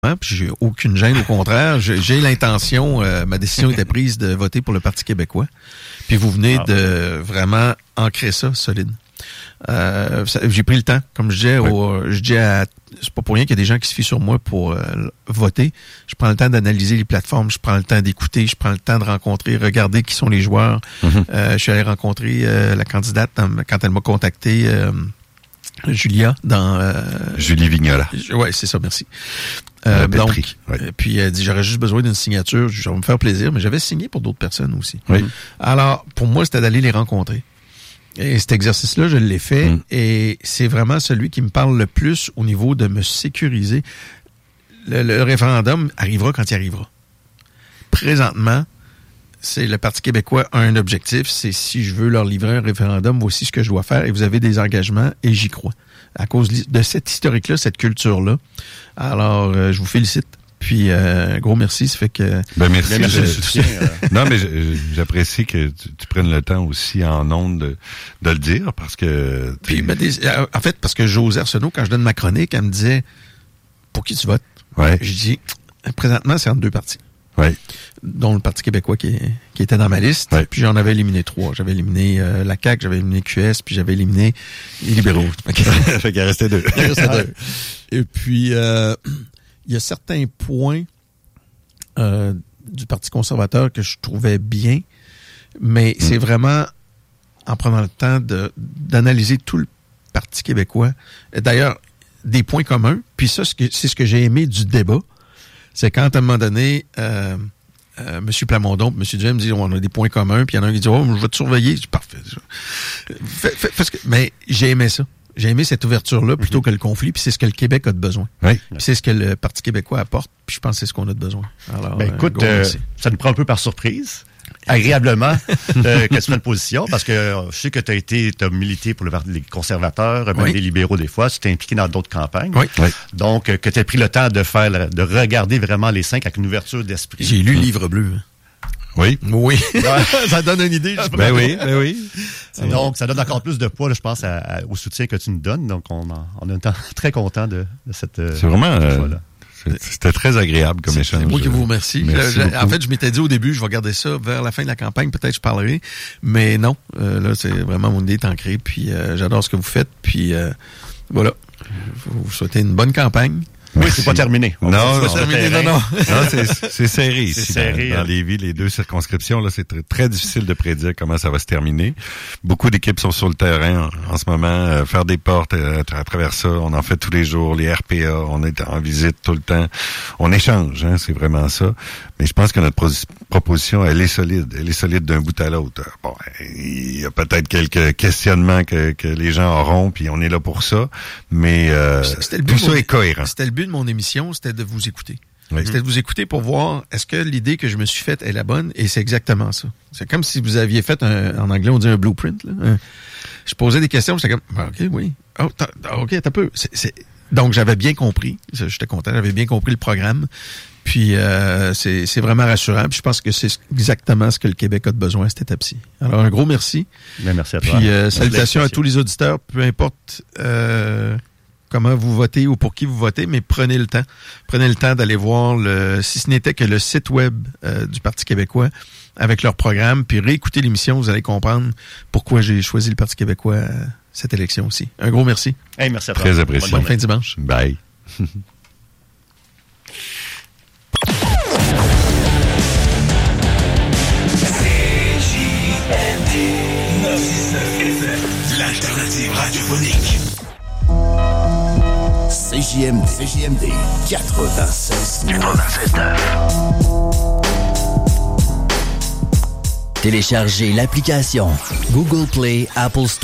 Puis j'ai aucune gêne, au contraire. J'ai l'intention, ma décision était prise de voter pour le Parti québécois. Puis vous venez de vraiment ancrer ça solide. J'ai pris le temps, comme je disais, c'est pas pour rien qu'il y a des gens qui se fient sur moi pour voter. Je prends le temps d'analyser les plateformes, je prends le temps d'écouter, je prends le temps de rencontrer, regarder qui sont les joueurs. Je suis allé rencontrer la candidate quand elle m'a contacté, Julia, Julie Vignola. Oui, c'est ça, merci. Donc, puis elle dit, j'aurais juste besoin d'une signature, ça va me faire plaisir, mais j'avais signé pour d'autres personnes aussi. Oui. Alors, pour moi, c'était d'aller les rencontrer. Et cet exercice-là, je l'ai fait, et c'est vraiment celui qui me parle le plus au niveau de me sécuriser. Le référendum arrivera quand il arrivera. Présentement, c'est le Parti québécois a un objectif, c'est si je veux leur livrer un référendum, voici ce que je dois faire, et vous avez des engagements, et j'y crois. À cause de cette historique-là, cette culture-là. Alors, je vous félicite. Puis, gros merci, ça fait que... merci. Non, mais j'apprécie que tu prennes le temps aussi en ondes de le dire, parce que... Puis, en fait, parce que Josée Arsenault, quand je donne ma chronique, elle me disait, pour qui tu votes? Ouais. Je dis, présentement, c'est entre deux partis. Oui. Dont le Parti québécois qui était dans ma liste. Ouais. Puis j'en avais éliminé 3. J'avais éliminé la CAQ, j'avais éliminé QS, puis j'avais éliminé les libéraux. Fait qu'il en restait 2. Et puis, il y a certains points du Parti conservateur que je trouvais bien, mais c'est vraiment en prenant le temps d'analyser tout le Parti québécois. D'ailleurs, des points communs. Puis ça, c'est ce que j'ai aimé du débat. C'est quand, à un moment donné, M. Plamondon, M. Duhem me dit, on a des points communs, puis il y en a un qui dit, je vais te surveiller. Je dis, parfait. Mais j'ai aimé ça. J'ai aimé cette ouverture-là plutôt que le conflit, puis c'est ce que le Québec a de besoin. Oui. Puis c'est ce que le Parti québécois apporte, puis je pense que c'est ce qu'on a de besoin. Alors, écoute, ça nous prend un peu par surprise. Agréablement que tu prennes position, parce que je sais que tu as milité pour les conservateurs, même les libéraux des fois, tu t'es impliqué dans d'autres campagnes. Oui. Donc, que tu as pris le temps de regarder vraiment les 5 avec une ouverture d'esprit. J'ai lu le livre bleu. Oui. Oui. Ça donne une idée. Oui. Donc, ça donne encore plus de poids, là, je pense, au soutien que tu nous donnes. Donc, on est très content de cette... C'est vraiment... C'était très agréable comme échange. C'est moi qui vous remercie. En fait, je m'étais dit au début, je vais garder ça vers la fin de la campagne, peut-être je parlerai. Mais non, là, c'est vraiment mon idée est ancrée. Puis j'adore ce que vous faites. Puis voilà, je vous souhaite une bonne campagne. Oui, c'est pas terminé. Non, c'est c'est serré ici. C'est serré. Dans Lévis, les 2 circonscriptions, là, c'est très difficile de prédire comment ça va se terminer. Beaucoup d'équipes sont sur le terrain en ce moment. Faire des portes à travers ça, on en fait tous les jours. Les RPA, on est en visite tout le temps. On échange, c'est vraiment ça. Mais je pense que notre proposition, elle est solide. Elle est solide d'un bout à l'autre. Bon, il y a peut-être quelques questionnements que les gens auront, puis on est là pour ça. Mais tout ça est cohérent. C'était le but de mon émission, c'était de vous écouter. Oui. C'était de vous écouter pour voir est-ce que l'idée que je me suis faite est la bonne, et c'est exactement ça. C'est comme si vous aviez fait en anglais on dit un blueprint. Là. Je posais des questions, j'étais comme OK, oui. OK, t'as peu. Donc j'avais bien compris, j'étais content, j'avais bien compris le programme. Puis c'est vraiment rassurant. Puis je pense que c'est exactement ce que le Québec a de besoin à cette étape-ci. Alors un gros merci. Bien, merci à toi. Puis salutations à tous les auditeurs, peu importe comment vous votez ou pour qui vous votez, mais prenez le temps. Prenez le temps d'aller voir si ce n'était que le site web du Parti québécois avec leur programme, puis réécoutez l'émission, vous allez comprendre pourquoi j'ai choisi le Parti québécois cette élection aussi. Un gros merci. Hey, merci à toi. Très apprécié. Bonne fin de dimanche. Bye. L'alternative radiophonique. CJMD 96.9. Téléchargez l'application Google Play, Apple Store.